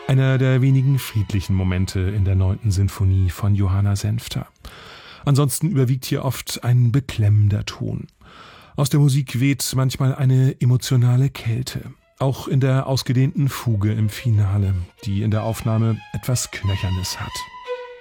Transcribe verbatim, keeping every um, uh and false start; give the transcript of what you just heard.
Einer der wenigen friedlichen Momente in der neunten Sinfonie von Johanna Senfter. Ansonsten überwiegt hier oft ein beklemmender Ton. Aus der Musik weht manchmal eine emotionale Kälte. Auch in der ausgedehnten Fuge im Finale, die in der Aufnahme etwas Knöchernes hat.